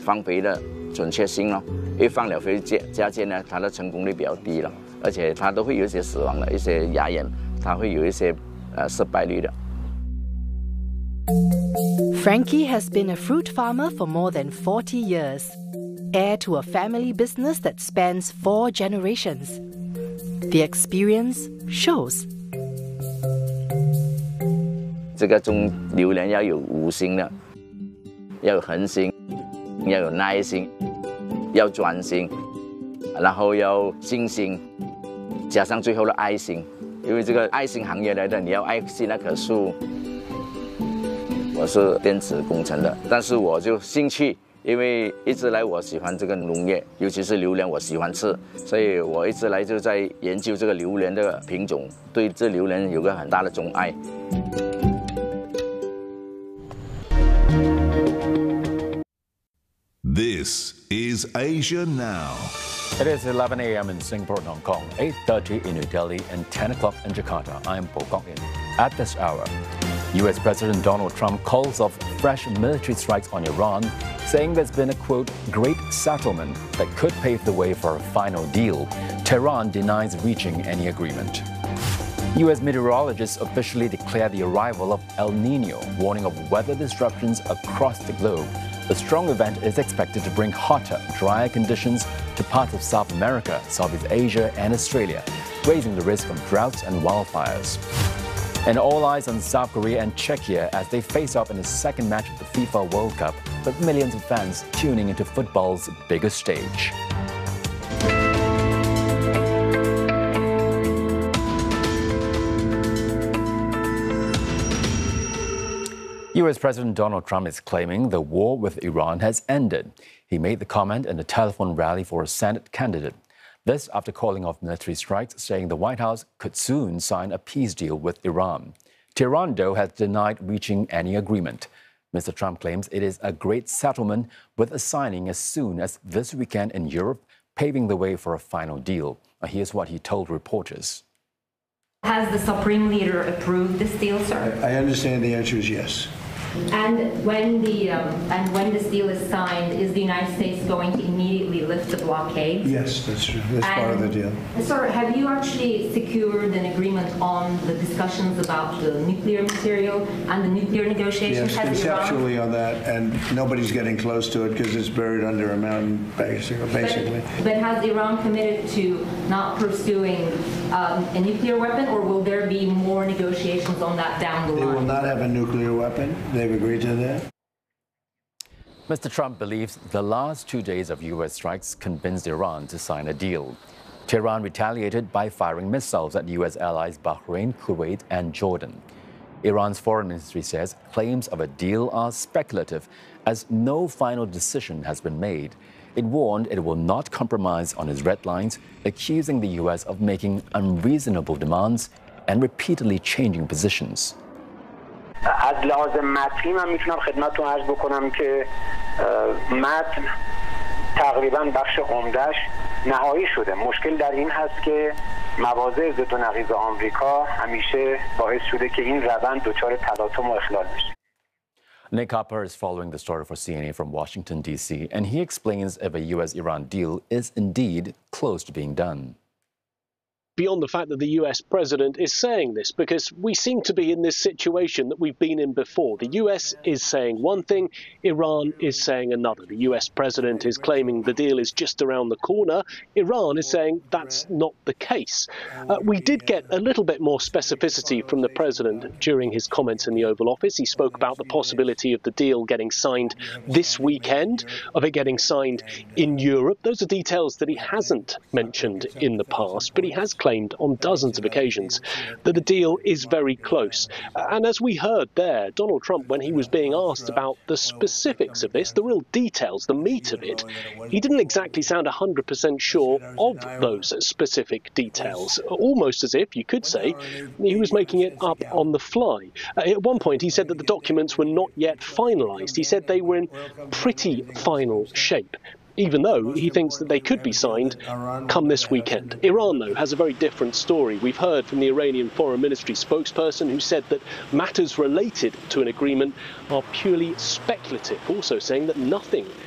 放肥的准确性咯，因为放了肥加件呢，它的成功率比较低了，而且它都会有一些死亡的一些芽眼，它会有一些失败率的。 Frankie has been a fruit farmer for more than 40 years, heir to a family business that spans 4 generations. The experience shows. 这个种榴莲要有5心的，要有恒心，要有耐心，要专心，然后要信心，加上最后的爱心。因为这个爱心行业来的，你要爱惜那棵树。我是电子工程的，但是我就兴趣，因为一直来我喜欢这个农业，尤其是榴莲，我喜欢吃，所以我一直来就在研究这个榴莲的品种，对这榴莲有个很大的钟爱。 This is Asia Now. It is 11 a.m. in Singapore and Hong Kong, 8:30 in New Delhi, and 10 o'clock in Jakarta. I'm Po Kok In. At this hour, U.S. President Donald Trump calls off fresh military strikes on Iran, saying there's been a, quote, great settlement that could pave the way for a final deal. Tehran denies reaching any agreement. U.S. meteorologists officially declare the arrival of El Nino, warning of weather disruptions across the globe. The strong event is expected to bring hotter, drier conditions to parts of South America, Southeast Asia, and Australia, raising the risk of droughts and wildfires. And all eyes on South Korea and Czechia as they face off in the second match of the FIFA World Cup, with millions of fans tuning into football's biggest stage. U.S. President Donald Trump is claiming the war with Iran has ended. He made the comment in a telephone rally for a Senate candidate. This after calling off military strikes, saying the White House could soon sign a peace deal with Iran. Tehran, though, has denied reaching any agreement. Mr. Trump claims it is a great settlement, with a signing as soon as this weekend in Europe, paving the way for a final deal. Here's what he told reporters. Has the Supreme Leader approved this deal, sir? I understand the answer is yes. And when this deal is signed, is the United States going to immediately lift the blockade? Yes, that's true. That's part of the deal. Sir, have you actually secured an agreement on the discussions about the nuclear material and the nuclear negotiations? Yes, conceptually on that, and nobody's getting close to it because it's buried under a mountain, basically. But has Iran committed to not pursuing a nuclear weapon, or will there be more negotiations on that down the line? They will not have a nuclear weapon. They've agreed to that. Mr. Trump believes the last 2 days of U.S. strikes convinced Iran to sign a deal. Tehran retaliated by firing missiles at U.S. allies Bahrain, Kuwait, and Jordan. Iran's foreign ministry says claims of a deal are speculative, as no final decision has been made. It warned it will not compromise on its red lines, accusing the U.S. of making unreasonable demands and repeatedly changing positions. از لحاظ متنی من میتونم خدمتتون عرض بکنم که متن تقریبا بخش عمدهش نهایی شده. مشکل در این هست که مواضع ضد و نقیض آمریکا همیشه باعث شده که این روند دچار تلاطم و اخلال بشه. Nick Harper is following the story for CNN from Washington, D.C., and he explains if a U.S.-Iran deal is indeed close to being done. Beyond the fact that the US president is saying this, because we seem to be in this situation that we've been in before. The US is saying one thing, Iran is saying another. The US president is claiming the deal is just around the corner. Iran is saying that's not the case. We did get a little bit more specificity from the president during his comments in the Oval Office. He spoke about the possibility of the deal getting signed this weekend, of it getting signed in Europe. Those are details that he hasn't mentioned in the past, but he has claimed on dozens of occasions that the deal is very close. And as we heard there, Donald Trump, when he was being asked about the specifics of this, the real details, the meat of it, he didn't exactly sound 100% sure of those specific details. Almost as if, you could say, he was making it up on the fly. At one point, he said that the documents were not yet finalised. He said they were in pretty final shape, even though he thinks that they could be signed come this weekend. Iran, though, has a very different story. We've heard from the Iranian Foreign Ministry spokesperson who said that matters related to an agreement are purely speculative, also saying that nothing